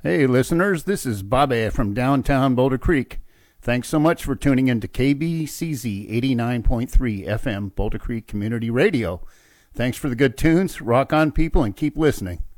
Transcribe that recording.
Hey, listeners, this is Bobby from downtown Boulder Creek. Thanks so much for tuning in to KBCZ 89.3 FM Boulder Creek Community Radio. Thanks for the good tunes. Rock on, people, and keep listening.